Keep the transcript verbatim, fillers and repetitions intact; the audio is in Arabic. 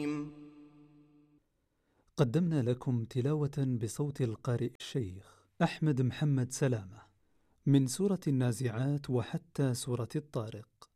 قدمنا لكم تلاوة بصوت القارئ الشيخ أحمد محمد سلامة من سورة النازعات وحتى سورة الطارق.